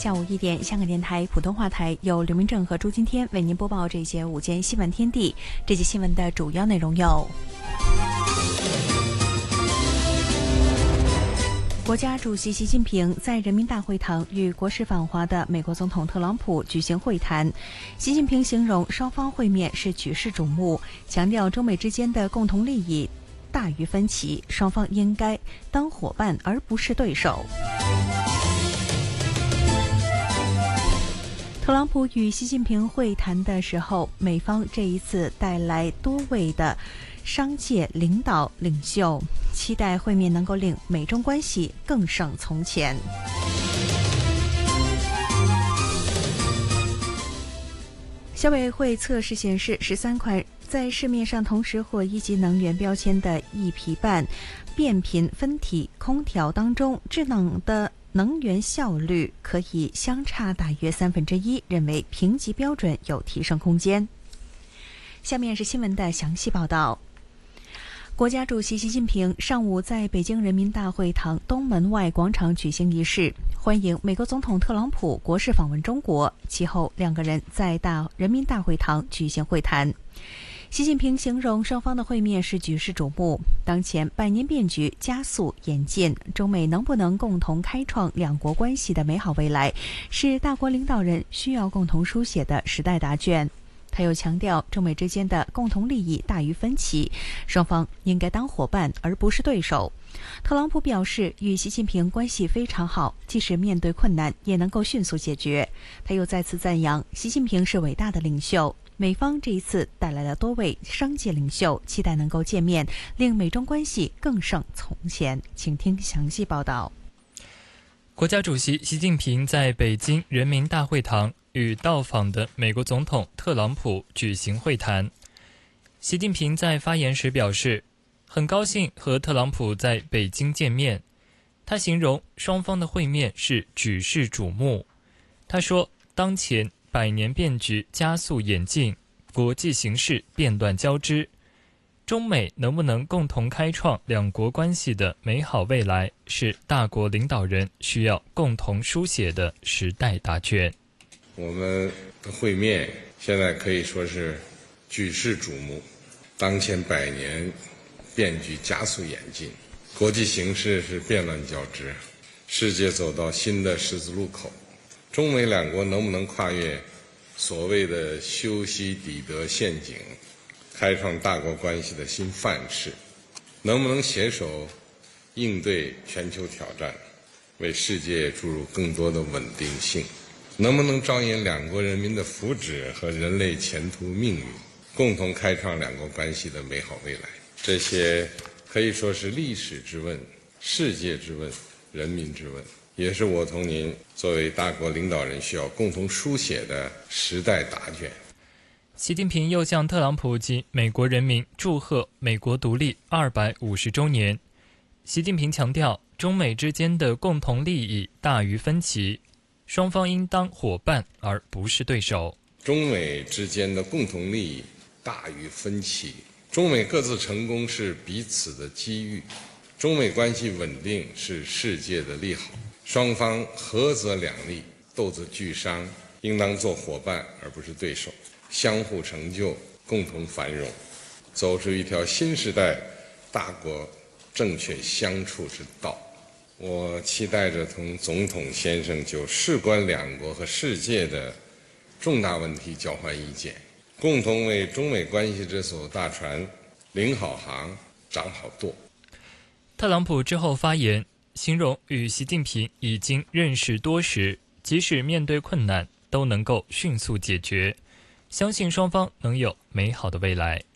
下午1点，香港电台普通话台由刘明正和朱金天为您播报这些午间新闻天地。这节新闻的主要内容有：国家主席习近平在人民大会堂与国事访华的美国总统特朗普举行会谈。习近平形容双方会面是举世瞩目，强调中美之间的共同利益大于分歧，双方应该当伙伴而不是对手。特朗普与习近平会谈的时候，美方这一次带来多位的商界领袖，期待会面能够令美中关系更胜从前。消委会测试显示，13款在市面上同时获1级能源标签的液皮半变频分体空调当中，制冷的能源效率可以相差大约1/3，认为评级标准有提升空间。下面是新闻的详细报道。国家主席习近平上午在北京人民大会堂东门外广场举行仪式，欢迎美国总统特朗普国事访问中国，其后两个人在人民大会堂举行会谈。习近平形容双方的会面是举世瞩目，当前百年变局加速演进，中美能不能共同开创两国关系的美好未来，是大国领导人需要共同书写的时代答卷。他又强调，中美之间的共同利益大于分歧，双方应该当伙伴而不是对手。特朗普表示，与习近平关系非常好，即使面对困难也能够迅速解决。他又再次赞扬习近平是伟大的领袖。美方这一次带来了多位商界领袖，期待能够见面，令美中关系更胜从前。请听详细报道。 国家主席习近平在北京人民大会堂与到访的美国总统特朗普举行会谈。习近平在发言时表示，很高兴和特朗普在北京见面。他形容双方的会面是举世瞩目。他说，当前百年变局加速演进，国际形势变乱交织，中美能不能共同开创两国关系的美好未来，是大国领导人需要共同书写的时代答卷。 我们的会面现在可以说是举世瞩目，当前百年变局加速演进，国际形势是变乱交织，世界走到新的十字路口。中美两国能不能跨越所谓的修昔底德陷阱，开创大国关系的新范式，能不能携手应对全球挑战，为世界注入更多的稳定性，能不能着眼两国人民的福祉和人类前途命运，共同开创两国关系的美好未来。这些可以说是历史之问、世界之问、人民之问，也是我同您作为大国领导人需要共同书写的时代答卷。 习近平又向特朗普及美国人民祝贺美国独立250周年。习近平强调，中美之间的共同利益大于分歧，双方应当伙伴而不是对手。 中美之间的共同利益大于分歧，中美各自成功是彼此的机遇，中美关系稳定是世界的利好。双方合则两利，斗则俱伤，应当做伙伴而不是对手，相互成就，共同繁荣，走出一条新时代大国正确相处之道。我期待着同总统先生就事关两国和世界的重大问题交换意见，共同为中美关系这艘大船领好航，掌好舵。 特朗普之后发言，形容与习近平已经认识多时，即使面对困难都能够迅速解决，相信双方能有美好的未来。